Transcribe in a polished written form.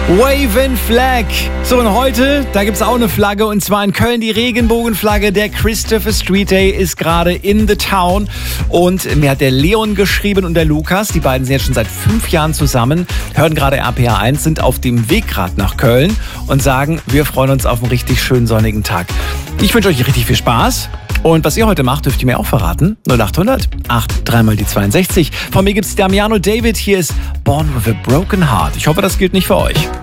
Waving Flag. So, und heute, da gibt's auch eine Flagge, und zwar in Köln die Regenbogenflagge. Der Christopher Street Day ist gerade in the town. Und mir hat der Leon geschrieben und der Lukas, die beiden sind jetzt schon seit 5 Jahren zusammen, hören gerade RPA 1, sind auf dem Weg gerade nach Köln und sagen, wir freuen uns auf einen richtig schönen sonnigen Tag. Ich wünsche euch richtig viel Spaß. Und was ihr heute macht, dürft ihr mir auch verraten. 0800 83 mal die 62. Von mir gibt's Damiano David. Hier ist Born with a Broken Heart. Ich hoffe, das gilt nicht für euch.